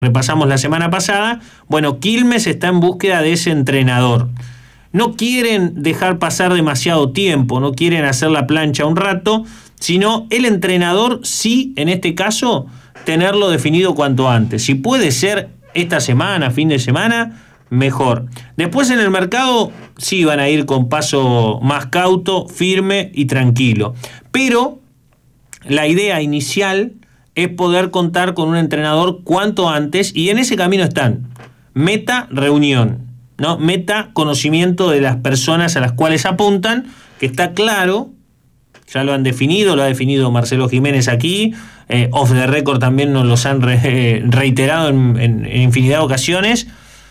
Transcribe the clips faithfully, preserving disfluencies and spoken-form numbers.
repasamos la semana pasada. Bueno, Quilmes está en búsqueda de ese entrenador. No quieren dejar pasar demasiado tiempo, no quieren hacer la plancha un rato, sino el entrenador sí, en este caso, tenerlo definido cuanto antes. Si puede ser esta semana, fin de semana, mejor. Después en el mercado sí van a ir con paso más cauto, firme y tranquilo. Pero la idea inicial es poder contar con un entrenador cuanto antes, y en ese camino están. Meta, reunión, ¿no? Meta, conocimiento de las personas a las cuales apuntan, que está claro, ya lo han definido, lo ha definido Marcelo Jiménez aquí, eh, off the record también nos los han re, reiterado en, en, en infinidad de ocasiones.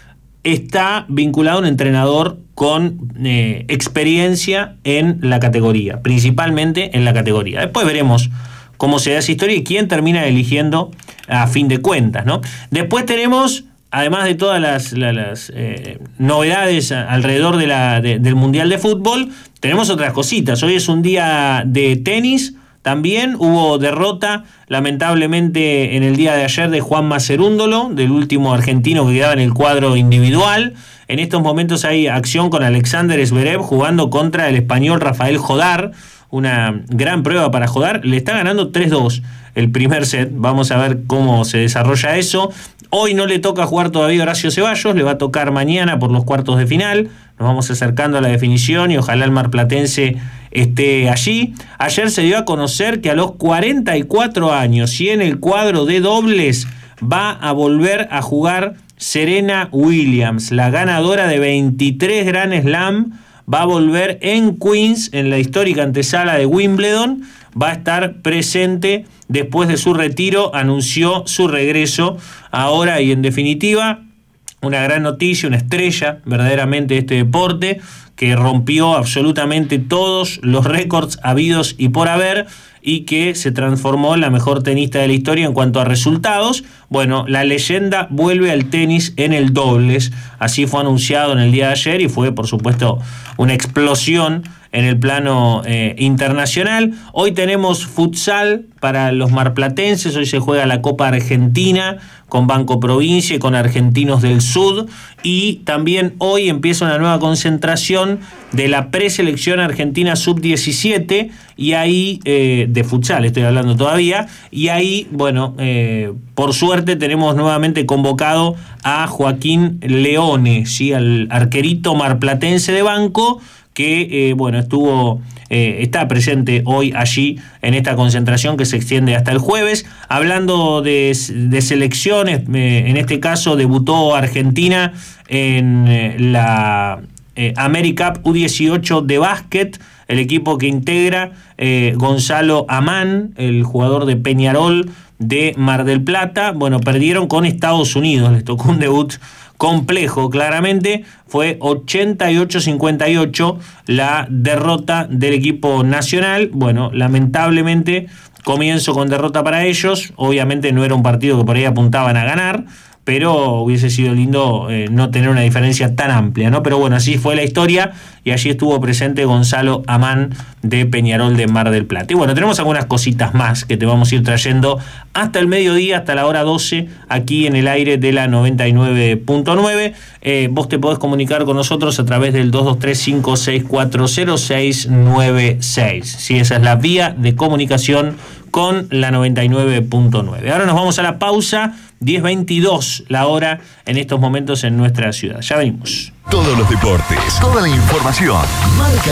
Está vinculado a un entrenador con eh, experiencia en la categoría, principalmente en la categoría. Después veremos cómo se da esa historia y quién termina eligiendo a fin de cuentas, ¿no? Después tenemos, además de todas las, las, las eh, novedades alrededor de la, de, del Mundial de Fútbol, tenemos otras cositas. Hoy es un día de tenis. También hubo derrota, lamentablemente, en el día de ayer de Juanma Cerúndolo, del último argentino que quedaba en el cuadro individual. En estos momentos hay acción con Alexander Zverev jugando contra el español Rafael Jodar. Una gran prueba para Jodar. Le está ganando tres dos el primer set. Vamos a ver cómo se desarrolla eso. Hoy no le toca jugar todavía Horacio Ceballos, le va a tocar mañana por los cuartos de final. Nos vamos acercando a la definición y ojalá el marplatense esté allí. Ayer se dio a conocer que a los cuarenta y cuatro años y en el cuadro de dobles va a volver a jugar Serena Williams, la ganadora de veintitrés Grand Slam. Va a volver en Queens, en la histórica antesala de Wimbledon. Va a estar presente después de su retiro, anunció su regreso ahora y en definitiva una gran noticia, una estrella verdaderamente de este deporte que rompió absolutamente todos los récords habidos y por haber y que se transformó en la mejor tenista de la historia en cuanto a resultados. Bueno, la leyenda vuelve al tenis en el dobles, así fue anunciado en el día de ayer y fue por supuesto una explosión en el plano eh, internacional. Hoy tenemos futsal para los marplatenses, hoy se juega la Copa Argentina con Banco Provincia y con Argentinos del Sud, y también hoy empieza una nueva concentración de la preselección argentina sub diecisiete, y ahí, eh, de futsal estoy hablando todavía, y ahí, bueno, eh, por suerte tenemos nuevamente convocado a Joaquín Leone, ¿sí? Al arquerito marplatense de Banco, que eh, bueno, estuvo, eh, está presente hoy allí en esta concentración que se extiende hasta el jueves. Hablando de, de selecciones, eh, en este caso debutó Argentina en eh, la eh, AmeriCup U dieciocho de básquet, el equipo que integra eh, Gonzalo Amán, el jugador de Peñarol de Mar del Plata. Bueno, perdieron con Estados Unidos, les tocó un debut complejo, claramente. Fue ochenta y ocho a cincuenta y ocho la derrota del equipo nacional. Bueno, lamentablemente comienzo con derrota para ellos. Obviamente no era un partido que por ahí apuntaban a ganar, pero hubiese sido lindo eh, no tener una diferencia tan amplia, ¿no? Pero bueno, así fue la historia y allí estuvo presente Gonzalo Amán de Peñarol de Mar del Plata. Y bueno, tenemos algunas cositas más que te vamos a ir trayendo hasta el mediodía, hasta la hora doce, aquí en el aire de la noventa y nueve punto nueve. Eh, vos te podés comunicar con nosotros a través del dos dos tres, cinco seis cuatro cero seis nueve seis. Sí, esa es la vía de comunicación con la noventa y nueve punto nueve. Ahora nos vamos a la pausa, diez veintidós la hora en estos momentos en nuestra ciudad. Ya venimos. Todos los deportes, toda la información. Marca